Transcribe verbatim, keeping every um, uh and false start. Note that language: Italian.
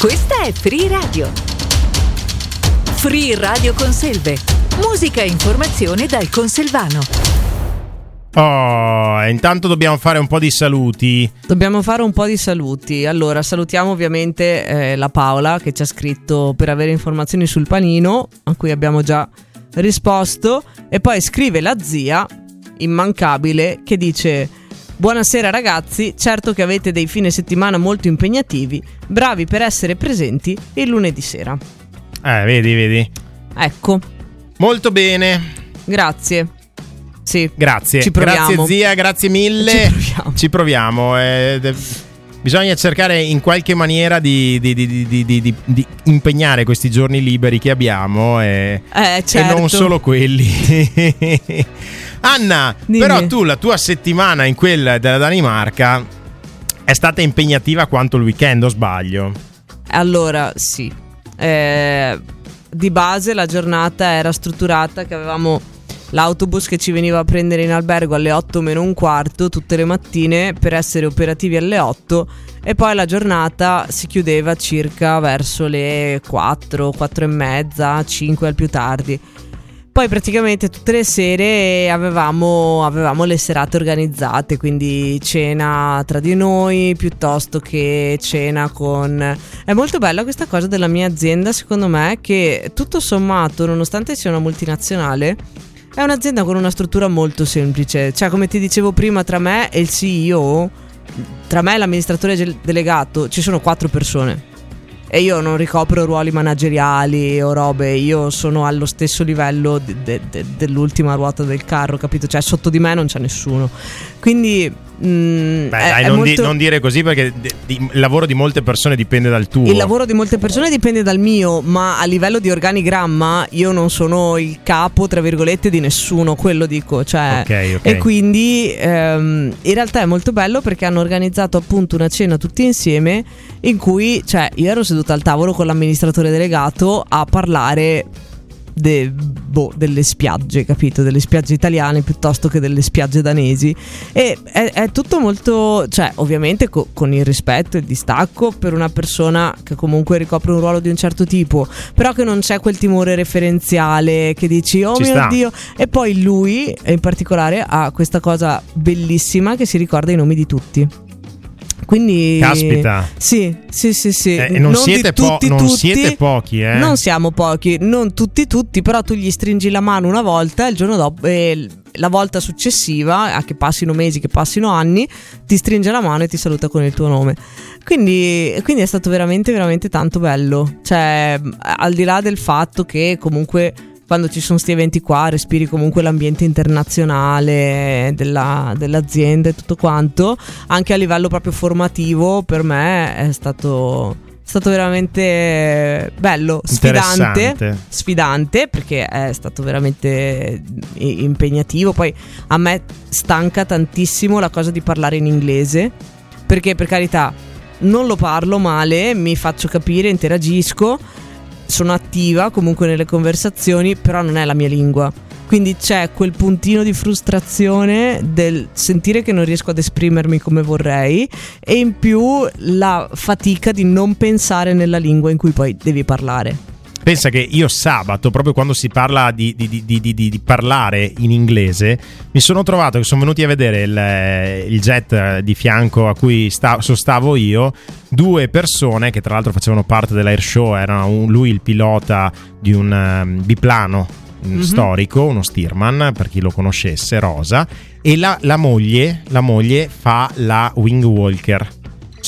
Questa è Free Radio. Free Radio Conselve. Musica e informazione dal Conselvano. Oh, intanto dobbiamo fare un po' di saluti. Dobbiamo fare un po' di saluti. Allora, salutiamo ovviamente eh, la Paola che ci ha scritto per avere informazioni sul panino, a cui abbiamo già risposto. E poi scrive la zia, immancabile, che dice: buonasera ragazzi, certo che avete dei fine settimana molto impegnativi, bravi per essere presenti il lunedì sera. Eh, vedi, vedi. Ecco. Molto bene. Grazie. Sì. Grazie. Ci proviamo. Grazie zia, grazie mille. Ci proviamo. Ci proviamo. Eh, de- bisogna cercare in qualche maniera di, di, di, di, di, di, di impegnare questi giorni liberi che abbiamo e, eh, certo. e non solo quelli. Anna, Dimmi. Però tu la tua settimana in quella della Danimarca è stata impegnativa quanto il weekend, o sbaglio? Allora, sì. Eh, di base la giornata era strutturata che avevamo l'autobus che ci veniva a prendere in albergo alle otto meno un quarto tutte le mattine per essere operativi alle otto, e poi la giornata si chiudeva circa verso le quattro, quattro e mezza, cinque al più tardi. Poi praticamente tutte le sere avevamo, avevamo le serate organizzate, quindi cena tra di noi piuttosto che cena con... È molto bella questa cosa della mia azienda, secondo me, che tutto sommato, nonostante sia una multinazionale, è un'azienda con una struttura molto semplice. Cioè, come ti dicevo prima, tra me e il C E O, tra me e l'amministratore gel- delegato, ci sono quattro persone. E io non ricopro ruoli manageriali o robe, io sono allo stesso livello de- de- de- dell'ultima ruota del carro, capito? Cioè sotto di me non c'è nessuno. Quindi mh, Beh, è, dai, è non, molto... di, non dire così, perché di, di, il lavoro di molte persone dipende dal tuo. Il lavoro di molte persone dipende dal mio, ma a livello di organigramma io non sono il capo, tra virgolette, di nessuno, quello dico, cioè. Okay, okay. E quindi ehm, in realtà è molto bello perché hanno organizzato appunto una cena tutti insieme in cui, cioè, io ero seduta al tavolo con l'amministratore delegato a parlare De, boh, delle spiagge, capito? Delle spiagge italiane piuttosto che delle spiagge danesi. E è, è tutto molto, cioè, ovviamente co- con il rispetto e il distacco per una persona che comunque ricopre un ruolo di un certo tipo, però che non c'è quel timore referenziale che dici oh Ci mio sta. Dio. E poi lui in particolare ha questa cosa bellissima che si ricorda i nomi di tutti. Quindi Caspita. Sì, sì, sì, sì. Eh, non, siete, di po- tutti, non tutti, siete pochi, eh? Non siamo pochi, non tutti tutti, però tu gli stringi la mano una volta e il giorno dopo, eh, la volta successiva, a che passino mesi, che passino anni, ti stringe la mano e ti saluta con il tuo nome. Quindi, quindi è stato veramente, veramente tanto bello. Cioè, al di là del fatto che comunque quando ci sono sti eventi qua respiri comunque l'ambiente internazionale della, dell'azienda e tutto quanto, anche a livello proprio formativo per me è stato, stato veramente bello, sfidante, sfidante perché è stato veramente impegnativo. Poi a me stanca tantissimo la cosa di parlare in inglese, perché per carità non lo parlo male, mi faccio capire, interagisco, sono attiva comunque nelle conversazioni, però non è la mia lingua. Quindi c'è quel puntino di frustrazione del sentire che non riesco ad esprimermi come vorrei, e in più la fatica di non pensare nella lingua in cui poi devi parlare. Pensa che io sabato, proprio quando si parla di, di, di, di, di, di parlare in inglese, mi sono trovato che sono venuti a vedere il, il jet di fianco a cui sta, sostavo io, due persone che tra l'altro facevano parte dell'air show, erano un, lui il pilota di un um, biplano mm-hmm. storico, uno Stearman, per chi lo conoscesse, rosa, e la, la moglie la moglie fa la wing walker.